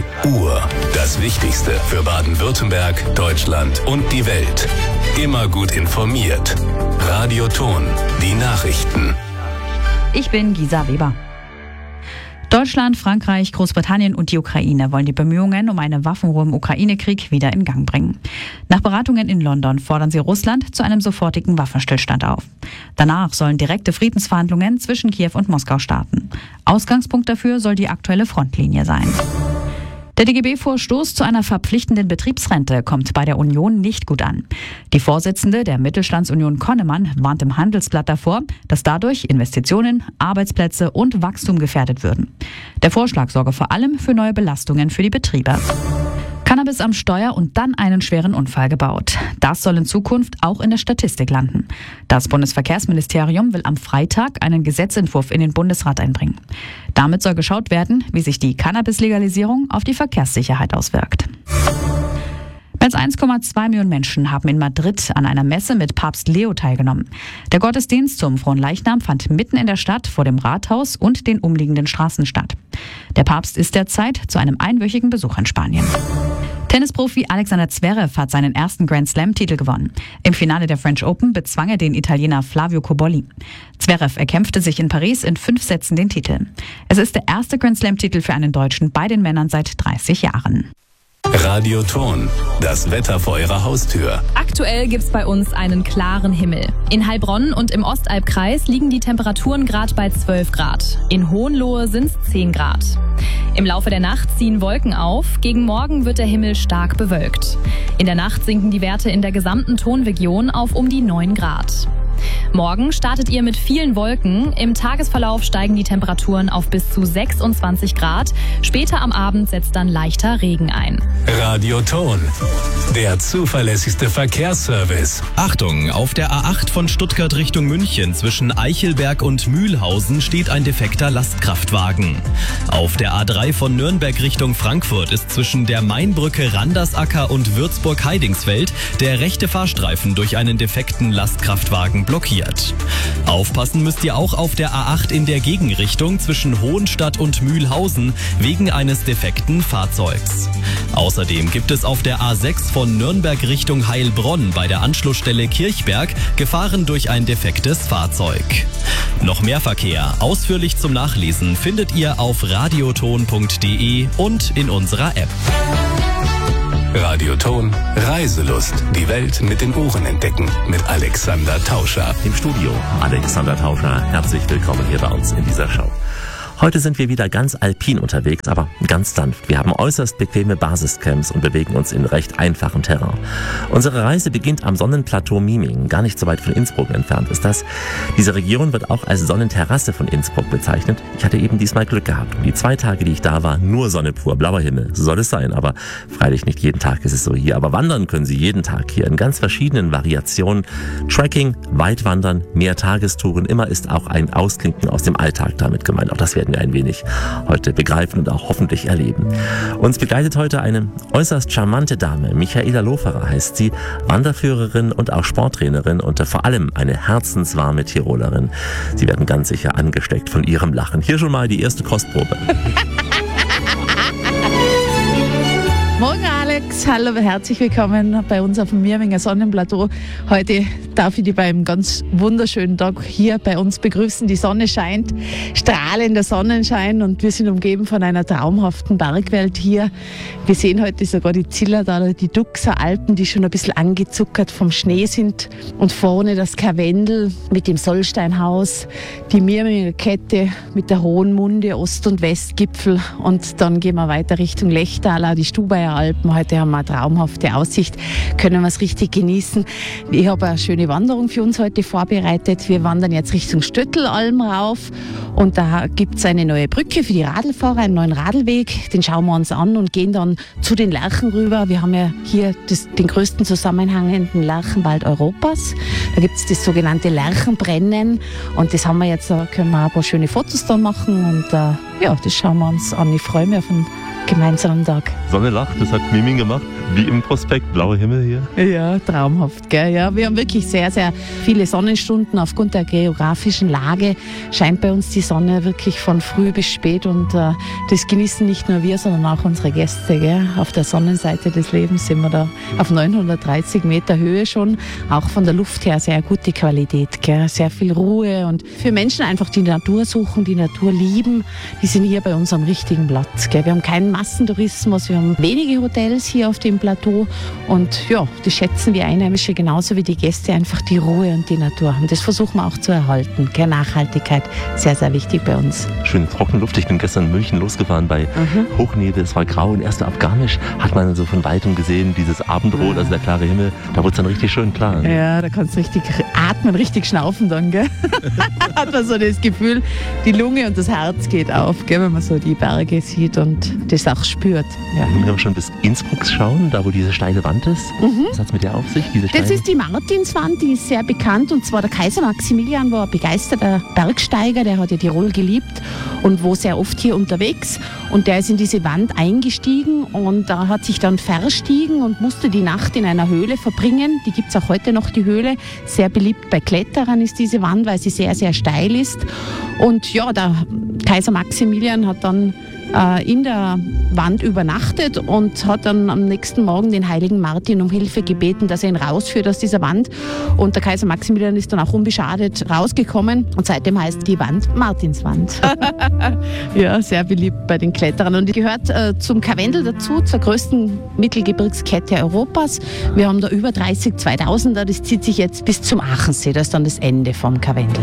Uhr. Das Wichtigste für Baden-Württemberg, Deutschland und die Welt. Immer gut informiert. Radio Ton. Die Nachrichten. Ich bin Gisa Weber. Deutschland, Frankreich, Großbritannien und die Ukraine wollen die Bemühungen um eine Waffenruhe im Ukraine-Krieg wieder in Gang bringen. Nach Beratungen in London fordern sie Russland zu einem sofortigen Waffenstillstand auf. Danach sollen direkte Friedensverhandlungen zwischen Kiew und Moskau starten. Ausgangspunkt dafür soll die aktuelle Frontlinie sein. Der DGB-Vorstoß zu einer verpflichtenden Betriebsrente kommt bei der Union nicht gut an. Die Vorsitzende der Mittelstandsunion Konnemann warnt im Handelsblatt davor, dass dadurch Investitionen, Arbeitsplätze und Wachstum gefährdet würden. Der Vorschlag sorge vor allem für neue Belastungen für die Betriebe. Cannabis am Steuer und dann einen schweren Unfall gebaut. Das soll in Zukunft auch in der Statistik landen. Das Bundesverkehrsministerium will am Freitag einen Gesetzentwurf in den Bundesrat einbringen. Damit soll geschaut werden, wie sich die Cannabis-Legalisierung auf die Verkehrssicherheit auswirkt. Mehr als 1,2 Millionen Menschen haben in Madrid an einer Messe mit Papst Leo teilgenommen. Der Gottesdienst zum Fronleichnam fand mitten in der Stadt vor dem Rathaus und den umliegenden Straßen statt. Der Papst ist derzeit zu einem einwöchigen Besuch in Spanien. Tennisprofi Alexander Zverev hat seinen ersten Grand Slam-Titel gewonnen. Im Finale der French Open bezwang er den Italiener Flavio Cobolli. Zverev erkämpfte sich in Paris in 5 Sätzen den Titel. Es ist der erste Grand Slam-Titel für einen Deutschen bei den Männern seit 30 Jahren. Radio Ton. Das Wetter vor Ihrer Haustür. Aktuell gibt's bei uns einen klaren Himmel. In Heilbronn und im Ostalbkreis liegen die Temperaturen gerade bei 12 Grad. In Hohenlohe sind's 10 Grad. Im Laufe der Nacht ziehen Wolken auf. Gegen Morgen wird der Himmel stark bewölkt. In der Nacht sinken die Werte in der gesamten Tonregion auf um die 9 Grad. Morgen startet ihr mit vielen Wolken. Im Tagesverlauf steigen die Temperaturen auf bis zu 26 Grad. Später am Abend setzt dann leichter Regen ein. Radio Ton. Der zuverlässigste Verkehrsservice. Achtung, auf der A8 von Stuttgart Richtung München zwischen Eichelberg und Mühlhausen steht ein defekter Lastkraftwagen. Auf der A3 von Nürnberg Richtung Frankfurt ist zwischen der Mainbrücke Randersacker und Würzburg-Heidingsfeld der rechte Fahrstreifen durch einen defekten Lastkraftwagen blockiert. Aufpassen müsst ihr auch auf der A8 in der Gegenrichtung zwischen Hohenstadt und Mühlhausen wegen eines defekten Fahrzeugs. Außerdem gibt es auf der A6 von Nürnberg Richtung Heilbronn bei der Anschlussstelle Kirchberg Gefahren durch ein defektes Fahrzeug. Noch mehr Verkehr, ausführlich zum Nachlesen, findet ihr auf radioton.de und in unserer App. Radio Ton. Reiselust. Die Welt mit den Ohren entdecken. Mit Alexander Tauscher. Im Studio Alexander Tauscher. Herzlich willkommen hier bei uns in dieser Show. Heute sind wir wieder ganz alpin unterwegs, aber ganz sanft. Wir haben äußerst bequeme Basiscamps und bewegen uns in recht einfachem Terrain. Unsere Reise beginnt am Sonnenplateau Miming, gar nicht so weit von Innsbruck entfernt ist das. Diese Region wird auch als Sonnenterrasse von Innsbruck bezeichnet. Ich hatte eben diesmal Glück gehabt. Die 2 Tage, die ich da war, nur Sonne pur, blauer Himmel. So soll es sein, aber freilich nicht jeden Tag ist es so hier. Aber wandern können Sie jeden Tag hier in ganz verschiedenen Variationen. Trekking, Weitwandern, Mehrtagestouren, immer ist auch ein Ausklinken aus dem Alltag damit gemeint. Auch das werden wir ein wenig heute begreifen und auch hoffentlich erleben. Uns begleitet heute eine äußerst charmante Dame. Michaela Loferer heißt sie, Wanderführerin und auch Sporttrainerin und vor allem eine herzenswarme Tirolerin. Sie werden ganz sicher angesteckt von ihrem Lachen. Hier schon mal die erste Kostprobe. Morgen Alex, hallo, herzlich willkommen bei uns auf dem Mirminger Sonnenplateau. Heute darf ich dich bei einem ganz wunderschönen Tag hier bei uns begrüßen. Die Sonne scheint, strahlender Sonnenschein und wir sind umgeben von einer traumhaften Bergwelt hier. Wir sehen heute sogar die Zillertaler, die Duxer Alpen, die schon ein bisschen angezuckert vom Schnee sind und vorne das Karwendel mit dem Sollsteinhaus, die Mirminger Kette mit der Hohen Munde, Ost- und Westgipfel und dann gehen wir weiter Richtung Lechtaler, die Stubaier Alpen. Heute haben wir eine traumhafte Aussicht, können wir es richtig genießen. Ich habe eine schöne Wanderung für uns heute vorbereitet. Wir wandern jetzt Richtung Stöttelalm rauf und da gibt es eine neue Brücke für die Radlfahrer, einen neuen Radlweg. Den schauen wir uns an und gehen dann zu den Lärchen rüber. Wir haben ja hier den größten zusammenhängenden Lärchenwald Europas. Da gibt es das sogenannte Lärchenbrennen und das haben wir jetzt, da können wir ein paar schöne Fotos dann machen und ja, das schauen wir uns an. Ich freue mich auf einen gemeinsamen Tag. Sonne lacht, das hat Miming gemacht, wie im Prospekt, blauer Himmel hier. Ja, traumhaft, gell? Ja, wir haben wirklich sehr, sehr viele Sonnenstunden. Aufgrund der geografischen Lage scheint bei uns die Sonne wirklich von früh bis spät und das genießen nicht nur wir, sondern auch unsere Gäste, gell? Auf der Sonnenseite des Lebens sind wir da auf 930 Meter Höhe schon. Auch von der Luft her sehr gute Qualität, gell? Sehr viel Ruhe und für Menschen einfach, die Natur suchen, die Natur lieben, die sind hier bei uns am richtigen Platz, gell? Wir haben keinen Massentourismus, wir haben wenige Hotels hier auf dem Plateau und ja, das schätzen wir Einheimische genauso wie die Gäste, einfach die Ruhe und die Natur. Und das versuchen wir auch zu erhalten. Gell? Nachhaltigkeit, sehr, sehr wichtig bei uns. Schön trockene Luft. Ich bin gestern in München losgefahren bei Hochnebel. Es war grau und erst ab Garmisch hat man so von Weitem gesehen, dieses Abendrot, also der klare Himmel. Da wurde es dann richtig schön klar. Ne? Ja, da kannst du richtig atmen, richtig schnaufen dann. Gell? Hat man so das Gefühl, die Lunge und das Herz geht auf, gell? Wenn man so die Berge sieht und das auch spürt. Ja. Können wir schon bis Innsbruck schauen, da wo diese steile Wand ist? Was hat es mit der auf sich? Das ist die Martinswand, die ist sehr bekannt, und zwar der Kaiser Maximilian war ein begeisterter Bergsteiger, der hat ja Tirol geliebt und war sehr oft hier unterwegs, und der ist in diese Wand eingestiegen und hat sich dann verstiegen und musste die Nacht in einer Höhle verbringen. Die gibt es auch heute noch, die Höhle. Sehr beliebt bei Kletterern ist diese Wand, weil sie sehr, sehr steil ist. Und ja, der Kaiser Maximilian hat dann in der Wand übernachtet und hat dann am nächsten Morgen den heiligen Martin um Hilfe gebeten, dass er ihn rausführt aus dieser Wand. Und der Kaiser Maximilian ist dann auch unbeschadet rausgekommen, und seitdem heißt die Wand Martinswand. Ja, sehr beliebt bei den Kletterern, und gehört zum Karwendel dazu, zur größten Mittelgebirgskette Europas. Wir haben da über 30 2000er, das zieht sich jetzt bis zum Aachensee, das ist dann das Ende vom Karwendel.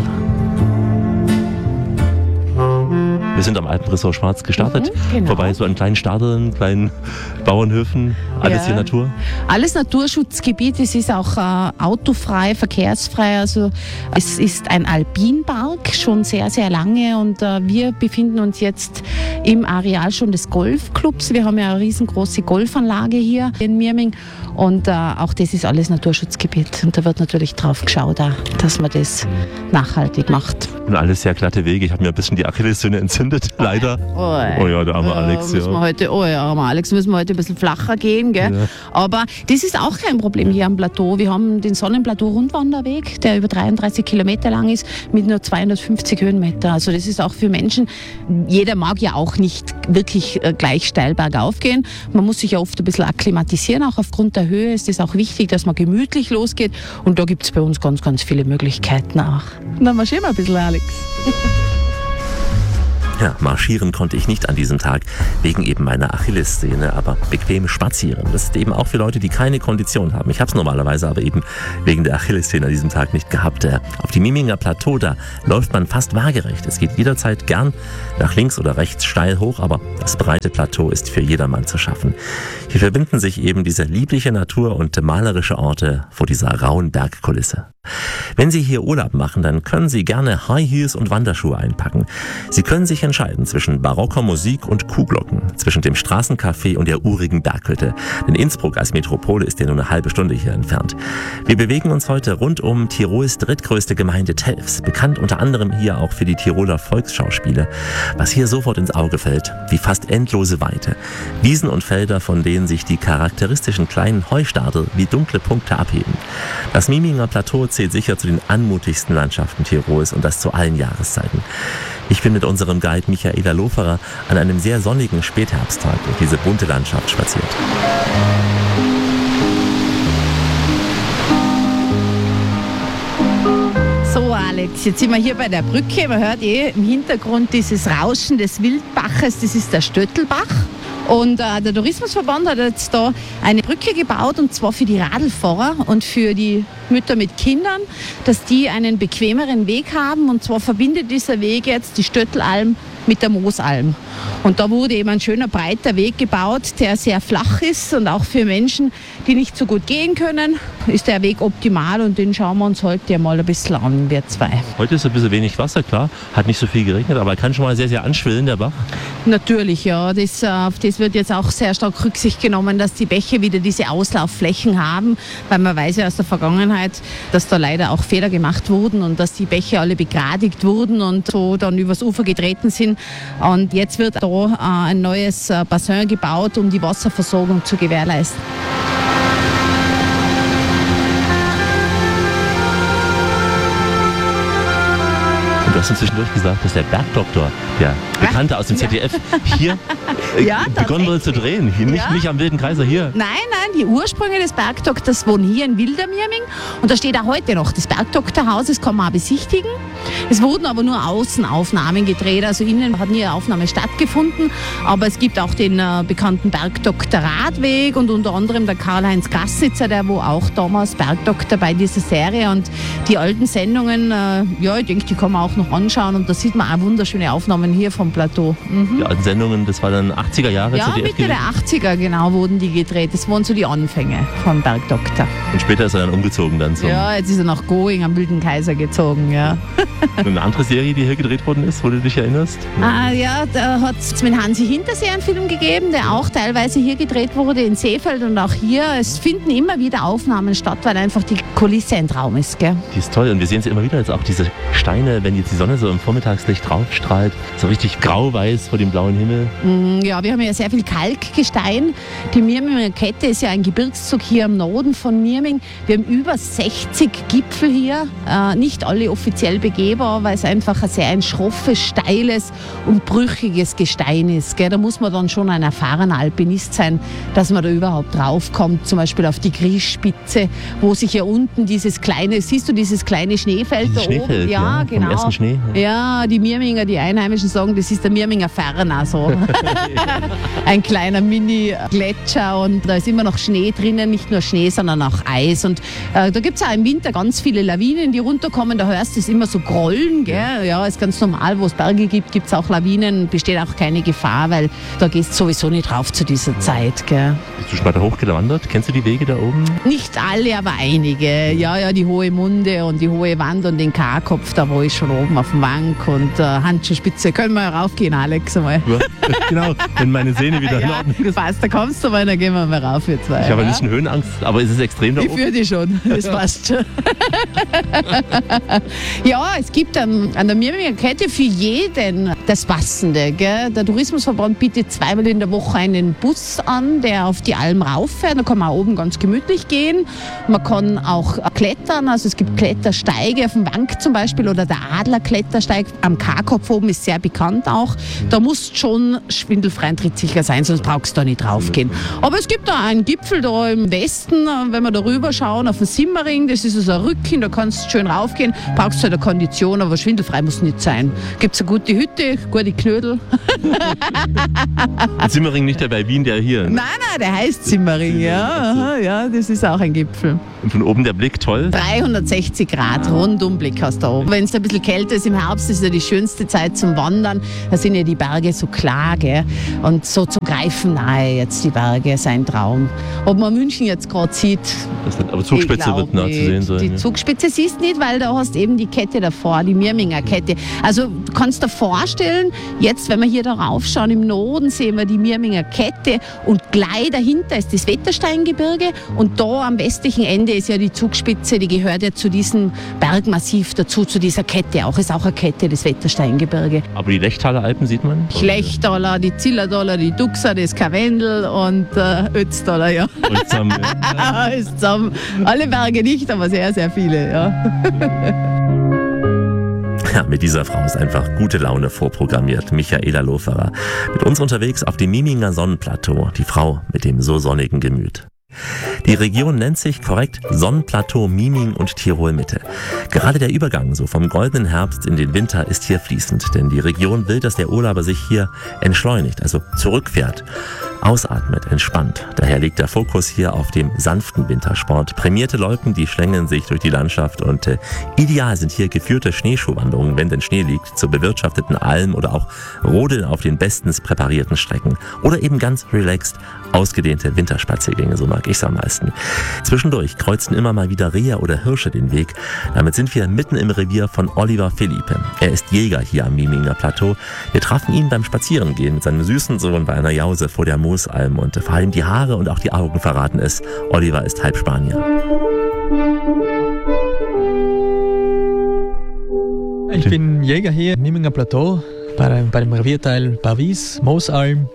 Wir sind am Alpenressort Schwarz gestartet, genau. Vorbei so an kleinen Stadeln, kleinen Bauernhöfen, alles hier Natur. Alles Naturschutzgebiet, es ist auch autofrei, verkehrsfrei, also es ist ein Alpinpark, schon sehr, sehr lange, und wir befinden uns jetzt im Areal schon des Golfclubs. Wir haben ja eine riesengroße Golfanlage hier in Mirming, und auch das ist alles Naturschutzgebiet, und da wird natürlich drauf geschaut, dass man das nachhaltig macht. Und alles sehr glatte Wege, ich habe mir ein bisschen die Achillessehne entzündet, leider. Oh ja, der arme Alex. Müssen wir heute ein bisschen flacher gehen, gell? Ja. Aber das ist auch kein Problem hier am Plateau. Wir haben den Sonnenplateau-Rundwanderweg, der über 33 Kilometer lang ist, mit nur 250 Höhenmeter. Also das ist auch für Menschen, jeder mag ja auch nicht wirklich gleich steil bergauf gehen. Man muss sich ja oft ein bisschen akklimatisieren, auch aufgrund der Höhe ist es auch wichtig, dass man gemütlich losgeht. Und da gibt es bei uns ganz, ganz viele Möglichkeiten auch. Dann marschieren wir ein bisschen, Alex. Ja, marschieren konnte ich nicht an diesem Tag, wegen eben meiner Achillessehne, aber bequem spazieren. Das ist eben auch für Leute, die keine Kondition haben. Ich habe es normalerweise aber eben wegen der Achillessehne an diesem Tag nicht gehabt. Auf die Miminger Plateau, da läuft man fast waagerecht. Es geht jederzeit gern nach links oder rechts steil hoch, aber das breite Plateau ist für jedermann zu schaffen. Hier verbinden sich eben diese liebliche Natur und malerische Orte vor dieser rauen Bergkulisse. Wenn Sie hier Urlaub machen, dann können Sie gerne High Heels und Wanderschuhe einpacken. Sie können sich entscheiden zwischen barocker Musik und Kuhglocken, zwischen dem Straßencafé und der urigen Berghütte. Denn Innsbruck als Metropole ist ja nur eine halbe Stunde hier entfernt. Wir bewegen uns heute rund um Tirols drittgrößte Gemeinde Telfs, bekannt unter anderem hier auch für die Tiroler Volksschauspiele. Was hier sofort ins Auge fällt, die fast endlose Weite. Wiesen und Felder, von denen sich die charakteristischen kleinen Heustadel wie dunkle Punkte abheben. Das Miminger Plateau zählt sicher zu den anmutigsten Landschaften Tirols, und das zu allen Jahreszeiten. Ich bin mit unserem Guide Michaela Loferer an einem sehr sonnigen Spätherbsttag durch diese bunte Landschaft spaziert. So, Alex, jetzt sind wir hier bei der Brücke. Man hört im Hintergrund dieses Rauschen des Wildbaches, das ist der Stöttelbach. Und der Tourismusverband hat jetzt da eine Brücke gebaut, und zwar für die Radlfahrer und für die Mütter mit Kindern, dass die einen bequemeren Weg haben. Und zwar verbindet dieser Weg jetzt die Stöttelalm mit der Moosalm. Und da wurde eben ein schöner breiter Weg gebaut, der sehr flach ist, und auch für Menschen, die nicht so gut gehen können, ist der Weg optimal, und den schauen wir uns heute mal ein bisschen an, wir zwei. Heute ist ein bisschen wenig Wasser, klar, hat nicht so viel geregnet, aber kann schon mal sehr, sehr anschwillen, der Bach. Natürlich, ja. Auf das wird jetzt auch sehr stark Rücksicht genommen, dass die Bäche wieder diese Auslaufflächen haben, weil man weiß ja aus der Vergangenheit, dass da leider auch Fehler gemacht wurden und dass die Bäche alle begradigt wurden und so dann übers Ufer getreten sind. Quellen. Und jetzt wird da ein neues Bassin gebaut, um die Wasserversorgung zu gewährleisten. Du hast uns zwischendurch gesagt, dass der Bergdoktor, der Bekannte aus dem ZDF, hier begonnen wurde zu drehen. Hier, nicht am Wilden Kaiser hier. Nein, die Ursprünge des Bergdoktors wohnen hier in Wildermirming. Und da steht auch heute noch das Bergdoktorhaus, das kann man auch besichtigen. Es wurden aber nur Außenaufnahmen gedreht, also innen hat nie eine Aufnahme stattgefunden. Aber es gibt auch den bekannten Bergdoktor-Radweg und unter anderem der Karl-Heinz Gassnitzer, der wo auch damals Bergdoktor bei dieser Serie. Und die alten Sendungen, ich denke, die kann man auch noch anschauen. Und da sieht man auch wunderschöne Aufnahmen hier vom Plateau. Die alten Sendungen, das war dann 80er Jahre? Ja, Mitte der 80er genau wurden die gedreht. Das waren so die Anfänge vom Bergdoktor. Und später ist er dann umgezogen dann zum... Ja, jetzt ist er nach Going am Wilden Kaiser gezogen, ja. Eine andere Serie, die hier gedreht worden ist, wo du dich erinnerst? Da hat es mit Hansi Hinterseer einen Film gegeben, der auch teilweise hier gedreht wurde in Seefeld und auch hier. Es finden immer wieder Aufnahmen statt, weil einfach die Kulisse ein Traum ist, gell? Die ist toll und wir sehen sie immer wieder jetzt auch diese Steine, wenn jetzt die Sonne so im Vormittagslicht draufstrahlt, so richtig grau-weiß vor dem blauen Himmel. Ja, wir haben ja sehr viel Kalkgestein. Die Mirminger Kette ist ja ein Gebirgszug hier im Norden von Mirming. Wir haben über 60 Gipfel hier, nicht alle offiziell begehbar, weil es einfach ein schroffes, steiles und brüchiges Gestein ist. Gell? Da muss man dann schon ein erfahrener Alpinist sein, dass man da überhaupt draufkommt. Zum Beispiel auf die Griesspitze, wo sich hier unten dieses kleine Schneefeld da oben? Ja, genau. Vom ersten Schnee. Ja, die Mirminger, die Einheimischen sagen, das ist der Mirminger Ferner. So. Ein kleiner Mini-Gletscher und da ist immer noch Schnee drinnen, nicht nur Schnee, sondern auch Eis. Und da gibt es auch im Winter ganz viele Lawinen, die runterkommen. Da hörst du es immer so grollen. Gell? Ja, ist ganz normal, wo es Berge gibt, gibt es auch Lawinen. Besteht auch keine Gefahr, weil da gehst du sowieso nicht rauf zu dieser Zeit. Gell? Bist du schon weiter hochgewandert? Kennst du die Wege da oben? Nicht alle, aber einige. Ja, die Hohe Munde und die Hohe Wand und den K-Kopf, da war ich schon oben auf dem Wank und Handschuhspitze. Können wir raufgehen, Alex, einmal? Ja, genau, wenn meine Sehne wieder in Ordnung ist. Passt, da kommst du mal, dann gehen wir mal rauf, wir zwei. Ich habe ein bisschen Höhenangst, aber ist es extrem da oben? Ich fühle dich schon, das passt schon. Ja, es gibt an der Mirminger Kette für jeden das Passende. Gell? Der Tourismusverband bietet zweimal in der Woche einen Bus an, der auf die Alm rauffährt. Da kann man auch oben ganz gemütlich gehen. Man kann auch klettern, also es gibt Klettersteige auf dem Wank zum Beispiel oder der Adlerklettersteig am K-Kopf oben ist sehr bekannt auch. Da musst schon schwindelfrei und trittsicher sein, sonst brauchst du da nicht draufgehen. Aber es gibt da einen Gipfel da im Westen, wenn wir da rüber schauen, auf den Simmering, das ist also ein Rücken, da kannst du schön raufgehen, brauchst halt eine Kondition, aber schwindelfrei muss nicht sein. Gibt es eine gute Hütte, gute Knödel. Simmering nicht der bei Wien, der hier? Nein, der heißt Simmering, ja, das ist auch ein Gipfel. Und von oben der Blick toll? 360 Grad Rundumblick hast du da oben. Wenn es ein bisschen kälter ist im Herbst, ist ja die schönste Zeit zum Wandern. Da sind ja die Berge so klar, gell? Und so zum Greifen nahe jetzt die Berge, ist ein Traum. Ob man München jetzt gerade sieht, aber Zugspitze wird nah zu sehen sein. Die Zugspitze siehst du nicht, weil da hast eben die Kette davor, die Mirminger Kette. Also du kannst dir vorstellen, jetzt wenn wir hier da raufschauen, im Norden sehen wir die Mirminger Kette und gleich dahinter ist das Wettersteingebirge und da am westlichen Ende ist ja die Zugspitze, die gehört ja zu diesem Bergmassiv dazu, zu dieser Kette auch. Ist auch eine Kette, das Wettersteingebirge. Aber die Lechtaler Alpen sieht man? Lechtaler, die Zillertaler, die Duxer, das Karwendel und Ötztaler, ja. Alles zusammen. Alle Berge nicht, aber sehr, sehr viele, ja. Ja, mit dieser Frau ist einfach gute Laune vorprogrammiert. Michaela Loferer. Mit uns unterwegs auf dem Mirminger Sonnenplateau. Die Frau mit dem so sonnigen Gemüt. Die Region nennt sich korrekt Sonnenplateau Mirming und Tirol-Mitte. Gerade der Übergang so vom goldenen Herbst in den Winter ist hier fließend, denn die Region will, dass der Urlauber sich hier entschleunigt, also zurückfährt, ausatmet, entspannt. Daher liegt der Fokus hier auf dem sanften Wintersport. Prämierte Loipen, die schlängeln sich durch die Landschaft und ideal sind hier geführte Schneeschuhwanderungen, wenn denn Schnee liegt, zu bewirtschafteten Almen oder auch Rodeln auf den bestens präparierten Strecken oder eben ganz relaxed ausgedehnte Winterspaziergänge, so mag ich es am meisten. Zwischendurch kreuzten immer mal wieder Rehe oder Hirsche den Weg. Damit sind wir mitten im Revier von Oliver Philippe. Er ist Jäger hier am Mirminger Plateau. Wir trafen ihn beim Spazierengehen mit seinem süßen Sohn bei einer Jause vor der Moosalm und vor allem die Haare und auch die Augen verraten es. Oliver ist halb Spanier. Ich bin Jäger hier im Mirminger Plateau. bei dem Revierteil Barwies, Moosalm,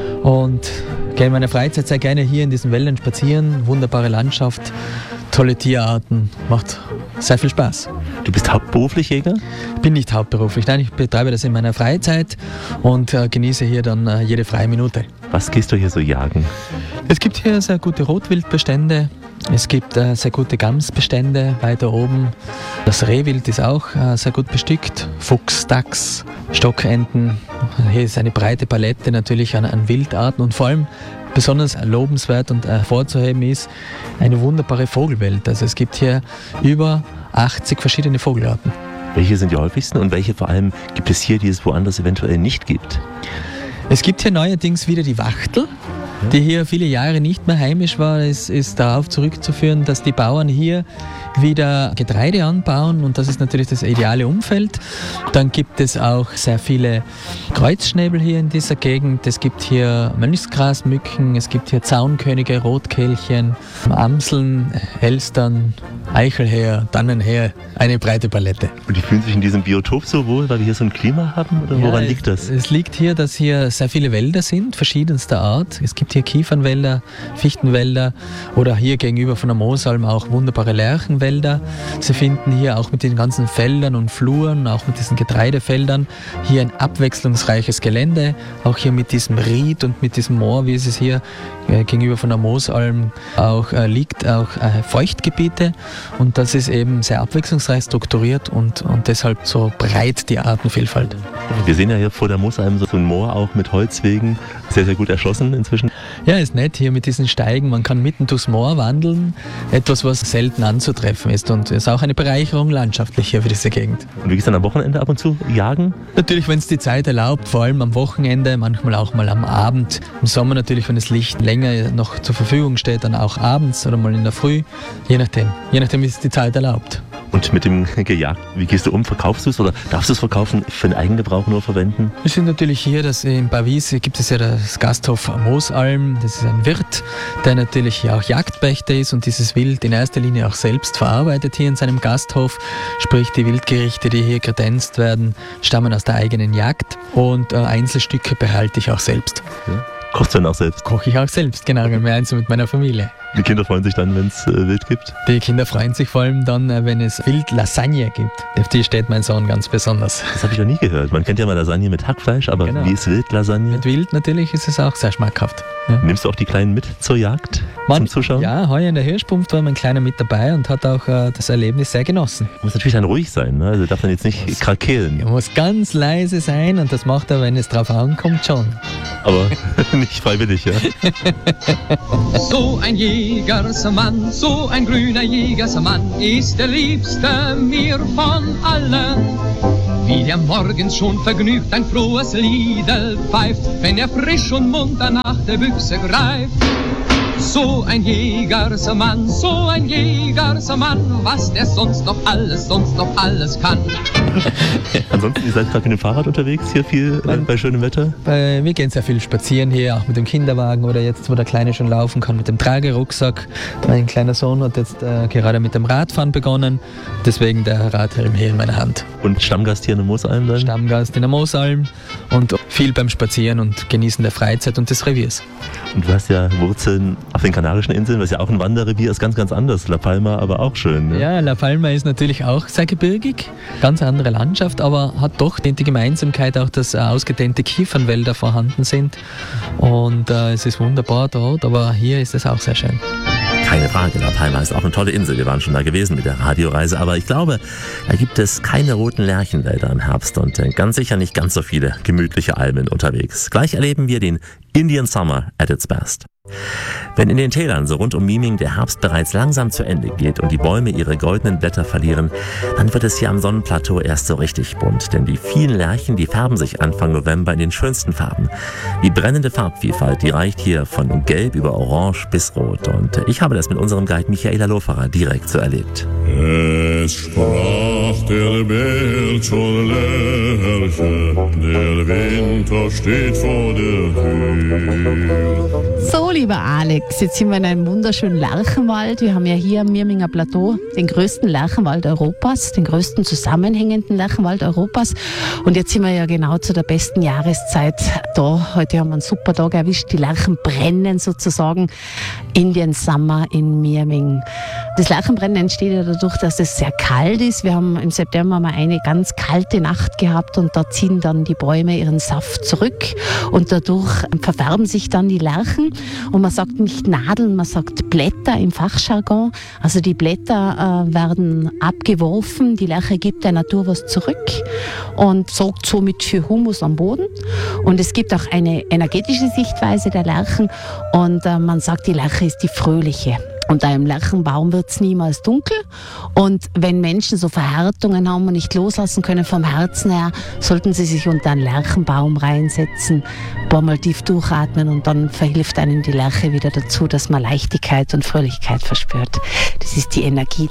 und gehe in meiner Freizeit sehr gerne hier in diesen Wäldern spazieren. Wunderbare Landschaft, tolle Tierarten, macht sehr viel Spaß. Du bist hauptberuflich Jäger? Ich bin nicht hauptberuflich, nein, ich betreibe das in meiner Freizeit und genieße hier dann jede freie Minute. Was gehst du hier so jagen? Es gibt hier sehr gute Rotwildbestände, es gibt sehr gute Gamsbestände weiter oben. Das Rehwild ist auch sehr gut bestückt, Fuchs, Dachs, Stockenten. Hier ist eine breite Palette natürlich an Wildarten und vor allem besonders lobenswert und hervorzuheben ist eine wunderbare Vogelwelt. Also es gibt hier über 80 verschiedene Vogelarten. Welche sind die häufigsten und welche vor allem gibt es hier, die es woanders eventuell nicht gibt? Es gibt hier neuerdings wieder die Wachtel, die hier viele Jahre nicht mehr heimisch war. Es ist darauf zurückzuführen, dass die Bauern hier wieder Getreide anbauen und das ist natürlich das ideale Umfeld. Dann gibt es auch sehr viele Kreuzschnäbel hier in dieser Gegend. Es gibt hier Mönchsgrasmücken, es gibt hier Zaunkönige, Rotkehlchen, Amseln, Elstern, Eichelheer, Tannenheer, eine breite Palette. Und die fühlen sich in diesem Biotop so wohl, weil wir hier so ein Klima haben oder woran liegt das? Es liegt hier, dass hier sehr viele Wälder sind, verschiedenster Art. Es gibt hier Kiefernwälder, Fichtenwälder oder hier gegenüber von der Moosalm auch wunderbare Lärchenwälder. Sie finden hier auch mit den ganzen Feldern und Fluren, auch mit diesen Getreidefeldern, hier ein abwechslungsreiches Gelände. Auch hier mit diesem Ried und mit diesem Moor, wie es hier gegenüber von der Moosalm auch liegt, auch Feuchtgebiete. Und das ist eben sehr abwechslungsreich strukturiert und deshalb so breit die Artenvielfalt. Wir sehen ja hier vor der Moosalm so ein Moor auch mit Holzwegen, sehr, sehr gut erschlossen inzwischen. Ja, ist nett hier mit diesen Steigen. Man kann mitten durchs Moor wandeln, etwas, was selten anzutreffen ist und ist auch eine Bereicherung landschaftlich hier für diese Gegend. Und wie gehst du dann am Wochenende ab und zu jagen? Natürlich, wenn es die Zeit erlaubt, vor allem am Wochenende, manchmal auch mal am Abend. Im Sommer natürlich, wenn das Licht länger noch zur Verfügung steht, dann auch abends oder mal in der Früh, je nachdem, wie es die Zeit erlaubt. Und mit dem Gejagten, wie gehst du um? Verkaufst du es oder darfst du es verkaufen, für den eigenen Gebrauch nur verwenden? Wir sind natürlich hier, in Barwies gibt es ja das Gasthof Moosalm. Das ist ein Wirt, der natürlich auch Jagdpächter ist und dieses Wild in erster Linie auch selbst verarbeitet hier in seinem Gasthof. Sprich, die Wildgerichte, die hier kredenzt werden, stammen aus der eigenen Jagd und Einzelstücke behalte ich auch selbst. Ja. Kochst du dann auch selbst? Koche ich auch selbst, genau, gemeinsam mit meiner Familie. Die Kinder freuen sich dann, wenn es Wild gibt? Die Kinder freuen sich vor allem dann, wenn es Wildlasagne gibt. Auf die steht mein Sohn ganz besonders. Das habe ich noch nie gehört. Man kennt ja mal Lasagne mit Hackfleisch, aber Wie ist Wildlasagne? Mit Wild natürlich ist es auch sehr schmackhaft. Ja. Nimmst du auch die Kleinen mit zur Jagd zum Zuschauen? Ja, heuer in der Hirschpumpt war mein Kleiner mit dabei und hat auch das Erlebnis sehr genossen. Muss natürlich dann ruhig sein, ne? Also darf dann jetzt nicht krakeelen. Er muss ganz leise sein und das macht er, wenn es drauf ankommt, schon. Aber nicht freiwillig, ja? So ein Jägersmann, so ein grüner Jägersmann ist der Liebste mir von allen. Wie der morgens schon vergnügt ein frohes Liedel pfeift, wenn er frisch und munter nach der Büchse greift. So ein Jägersmann, was der sonst noch alles kann. Ansonsten, ihr seid gerade mit dem Fahrrad unterwegs, hier viel bei schönem Wetter? Wir gehen sehr viel spazieren hier, auch mit dem Kinderwagen oder jetzt, wo der Kleine schon laufen kann, mit dem Tragerucksack. Mein kleiner Sohn hat jetzt gerade mit dem Radfahren begonnen, deswegen der Radhelm hier in meiner Hand. Und Stammgast hier in der Moosalm dann? Stammgast in der Moosalm und viel beim Spazieren und Genießen der Freizeit und des Reviers. Und du hast ja Wurzeln auf den Kanarischen Inseln, was ja auch ein Wanderrevier ist, ganz, ganz anders. La Palma aber auch schön. Ne? Ja, La Palma ist natürlich auch sehr gebirgig, ganz andere Landschaft, aber hat doch die Gemeinsamkeit auch, dass ausgedehnte Kiefernwälder vorhanden sind. Und es ist wunderbar dort, aber hier ist es auch sehr schön. Keine Frage, La Palma ist auch eine tolle Insel. Wir waren schon da gewesen mit der Radioreise, aber ich glaube, da gibt es keine roten Lärchenwälder im Herbst und ganz sicher nicht ganz so viele gemütliche Almen unterwegs. Gleich erleben wir den Indian Summer at its best. Wenn in den Tälern so rund um Miming der Herbst bereits langsam zu Ende geht und die Bäume ihre goldenen Blätter verlieren, dann wird es hier am Sonnenplateau erst so richtig bunt, denn die vielen Lerchen, die färben sich Anfang November in den schönsten Farben. Die brennende Farbvielfalt, die reicht hier von Gelb über Orange bis Rot und ich habe das mit unserem Guide Michaela Loferer direkt so erlebt. Es sprach der Bärtschonlerche, der Winter steht vor der Tür. So, lieber Alex, jetzt sind wir in einem wunderschönen Lärchenwald. Wir haben ja hier am Mirminger Plateau den größten Lärchenwald Europas, den größten zusammenhängenden Lärchenwald Europas. Und jetzt sind wir ja genau zu der besten Jahreszeit da. Heute haben wir einen super Tag erwischt. Die Lärchen brennen sozusagen. Indian Summer in Mirming. Das Lärchenbrennen entsteht ja dadurch, dass es sehr kalt ist. Wir haben im September mal eine ganz kalte Nacht gehabt und da ziehen dann die Bäume ihren Saft zurück und dadurch verfärben sich dann die Lärchen. Und man sagt nicht Nadeln, man sagt Blätter im Fachjargon. Also die Blätter werden abgeworfen, die Lärche gibt der Natur was zurück und sorgt somit für Humus am Boden. Und es gibt auch eine energetische Sichtweise der Lärchen und man sagt, die Lärche ist die fröhliche. Unter einem Lärchenbaum wird es niemals dunkel. Und wenn Menschen so Verhärtungen haben und nicht loslassen können vom Herzen her, sollten sie sich unter einen Lärchenbaum reinsetzen, ein paar Mal tief durchatmen und dann verhilft einem die Lärche wieder dazu, dass man Leichtigkeit und Fröhlichkeit verspürt. Das ist die Energie